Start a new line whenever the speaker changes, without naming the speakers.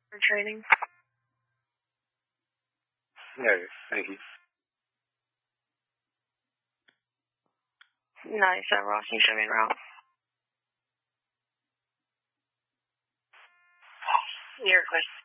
For training.
Yeah, thank you.
97 Ross, can you show me the route? Your question.